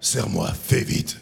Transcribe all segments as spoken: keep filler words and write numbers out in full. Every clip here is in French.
Serre-moi, fais vite.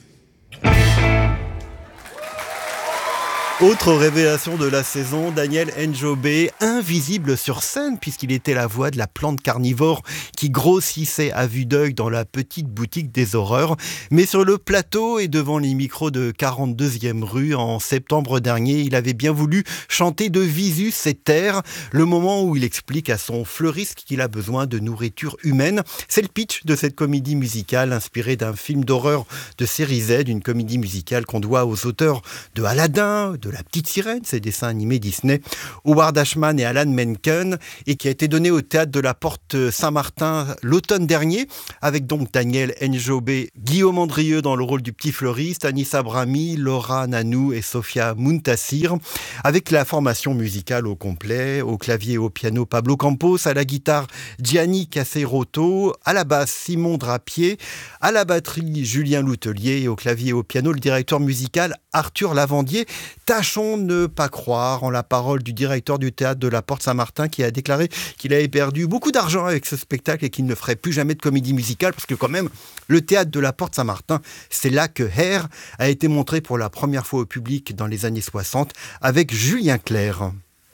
Autre révélation de la saison, Daniel Njobé, invisible sur scène puisqu'il était la voix de la plante carnivore qui grossissait à vue d'œil dans la petite boutique des horreurs. Mais sur le plateau et devant les micros de quarante-deuxième rue en septembre dernier, il avait bien voulu chanter de visu ses terres, le moment où il explique à son fleuriste qu'il a besoin de nourriture humaine. C'est le pitch de cette comédie musicale inspirée d'un film d'horreur de série Z, une comédie musicale qu'on doit aux auteurs de Aladdin, de La Petite Sirène, ces dessins animés Disney, Howard Ashman et Alan Menken, et qui a été donné au théâtre de la Porte Saint-Martin l'automne dernier, avec donc Daniel Njobé, Guillaume Andrieux dans le rôle du petit fleuriste, Anissa Brahmi, Laura Nanou et Sofia Muntassir, avec la formation musicale au complet, au clavier et au piano Pablo Campos, à la guitare Gianni Caseroto, à la basse Simon Drapier, à la batterie Julien Loutelier et au clavier et au piano le directeur musical Arthur Lavandier. Tâchons de ne pas croire en la parole du directeur du théâtre de la Porte Saint-Martin qui a déclaré qu'il avait perdu beaucoup d'argent avec ce spectacle et qu'il ne ferait plus jamais de comédie musicale parce que quand même, le théâtre de la Porte Saint-Martin, c'est là que Hair a été montré pour la première fois au public dans les années soixante avec Julien Clerc.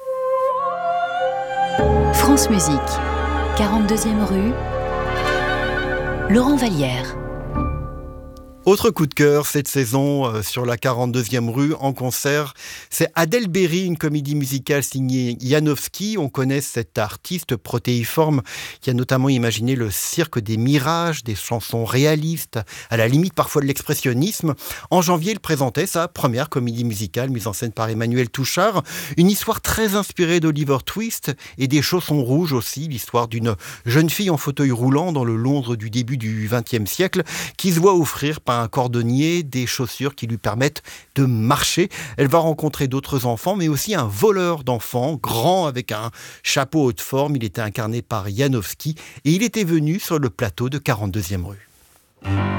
France Musique, quarante-deuxième rue, Laurent Vallière. Autre coup de cœur cette saison euh, sur la quarante-deuxième rue en concert, c'est Adèle Berry, une comédie musicale signée Janowski. On connaît cet artiste protéiforme qui a notamment imaginé le cirque des mirages, des chansons réalistes, à la limite parfois de l'expressionnisme. En janvier, il présentait sa première comédie musicale mise en scène par Emmanuel Touchard, une histoire très inspirée d'Oliver Twist et des Chaussons rouges aussi, l'histoire d'une jeune fille en fauteuil roulant dans le Londres du début du vingtième siècle qui se voit offrir par un cordonnier des chaussures qui lui permettent de marcher. Elle va rencontrer d'autres enfants, mais aussi un voleur d'enfants, grand avec un chapeau haute forme. Il était incarné par Janowski et il était venu sur le plateau de quarante-deuxième rue.